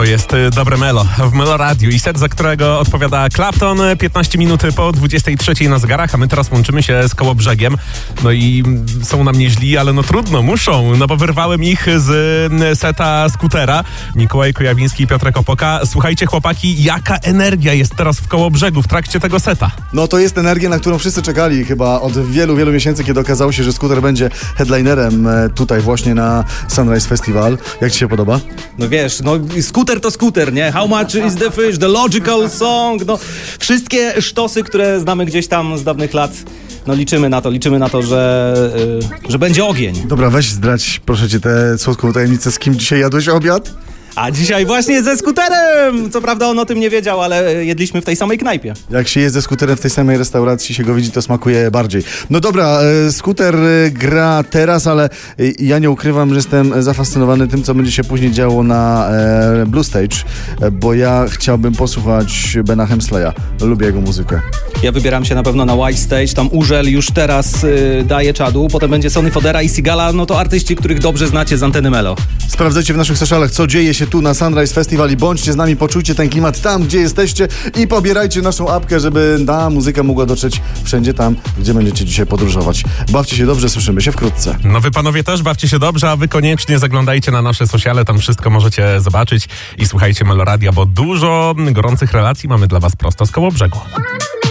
jest dobre Melo w Melo Radio i set, za którego odpowiada Clapton, 15 minut po 23 na zegarach, a my teraz łączymy się z Kołobrzegiem. No i są na mnie źli, ale no trudno, muszą, no bo wyrwałem ich z seta Skutera. Mikołaj Kojawiński i Piotrek Opoka. Słuchajcie chłopaki, jaka energia jest teraz w Kołobrzegu w trakcie tego seta? No to jest energia, na którą wszyscy czekali chyba od wielu, wielu miesięcy, kiedy okazało się, że Skuter będzie headlinerem tutaj właśnie na Sunrise Festival. Jak ci się podoba? No wiesz, no Skuter to Skuter, nie? How much is the fish? The logical song, no wszystkie sztosy, które znamy gdzieś tam z dawnych lat. No liczymy na to, że będzie ogień. Dobra, weź zdradź proszę cię tę słodką tajemnicę, z kim dzisiaj jadłeś obiad? A dzisiaj właśnie ze Skuterem! Co prawda on o tym nie wiedział, ale jedliśmy w tej samej knajpie. Jak się jest ze Skuterem w tej samej restauracji, się go widzi, to smakuje bardziej. No dobra, Skuter gra teraz, ale ja nie ukrywam, że jestem zafascynowany tym, co będzie się później działo na Blue Stage, bo ja chciałbym posłuchać Bena Hemsleya. Lubię jego muzykę. Ja wybieram się na pewno na White Stage, tam Urzel już teraz daje czadu, potem będzie Sonny Fodera i Sigala, no to artyści, których dobrze znacie z anteny Melo. Sprawdzajcie w naszych socialach, co dzieje się tu na Sunrise Festival i bądźcie z nami, poczujcie ten klimat tam, gdzie jesteście i pobierajcie naszą apkę, żeby ta muzyka mogła dotrzeć wszędzie tam, gdzie będziecie dzisiaj podróżować. Bawcie się dobrze, słyszymy się wkrótce. No wy panowie też bawcie się dobrze, a wy koniecznie zaglądajcie na nasze sociale, tam wszystko możecie zobaczyć i słuchajcie Melo Radia, bo dużo gorących relacji mamy dla was prosto z Kołobrzegu.